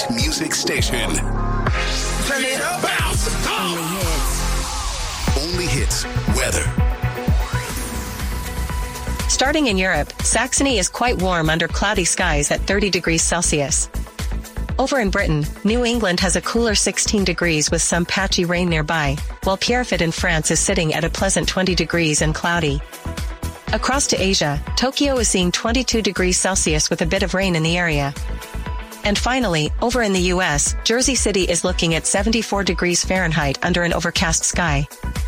hit music station. Turn it up. Bounce. Only hits. Weather. Starting in Europe, Saxony is quite warm under cloudy skies at 30 degrees Celsius. Over in Britain, New England has a cooler 16 degrees with some patchy rain nearby, while Pierrefitte in France is sitting at a pleasant 20 degrees and cloudy. Across to Asia, Tokyo is seeing 22 degrees Celsius with a bit of rain in the area. And finally, over in the U.S., Jersey City is looking at 74 degrees Fahrenheit under an overcast sky.